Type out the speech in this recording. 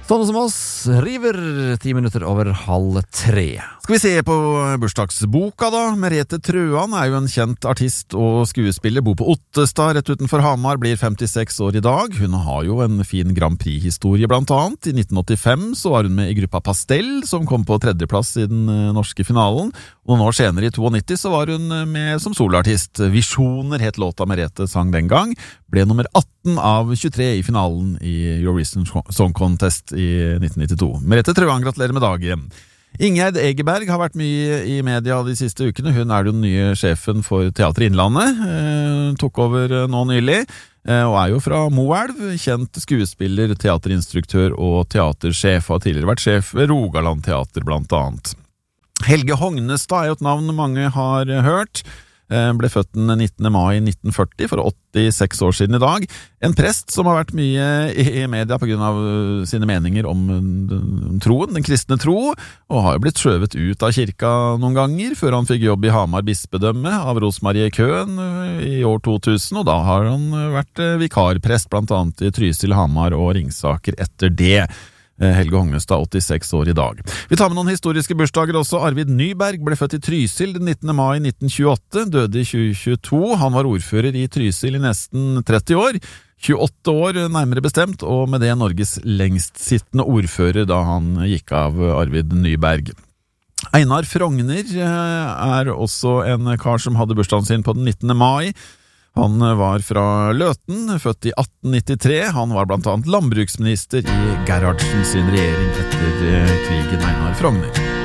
Sånn som oss river 10 minutter over 2:30. Skal vi se på bursdagsboka da. Merete Trøan jo en kjent artist og skuespiller, bor på Ottestad rett utenfor Hamar, blir 56 år i dag. Hun har jo en fin Grand Prix-historie blant annet. I 1985 så var hun med i gruppa Pastell, som kom på 3. plass i den norske finalen. Og noen år senere, i 92, så var hun med som soloartist. Visjoner het låta Merete sang den gang. Ble nummer 18 av 23 i finalen i Eurovision Song Contest i 1992. Merete Trøan, gratulerer med dagen. Ingjerd Egeberg har vært mye i media de siste ukene. Hun den nye sjefen for Teater Innlandet. Tok over nå nylig. Og jo fra Moelv, kjent skuespiller, teaterinstruktør og teatersjef. Har tidligere vært sjef ved Rogaland Teater blant annet. Helge Hognestad jo et navn mange har hørt. Ble født den 19. mai 1940, for 86 år siden i dag. En prest som har vært mye i media på grunn av sine meninger om troen, den kristne tro, og har jo blitt skjøvet ut av kirka noen ganger, før han fikk jobb i Hamar bispedømme av Rosmarie Køen i år 2000, og da har han vært vikarprest blant annet i Trysil, Hamar og Ringsaker etter det. Helge Hognestad, 86 år i dag. Vi tar med noen historiske bursdager også. Arvid Nyberg ble født i Trysil den 19. mai 1928, døde i 2022. Han var ordfører i Trysil i nesten 30 år. 28 år nærmere bestemt, og med det Norges lengst sittende ordfører da han gikk av, Arvid Nyberg. Einar Frogner også en kar som hadde bursdagen sin på den 19. mai. Han var fra Løten, født i 1893. Han var blant annet landbruksminister i Gerhardsen sin regjering etter krigen. Einar Frogner.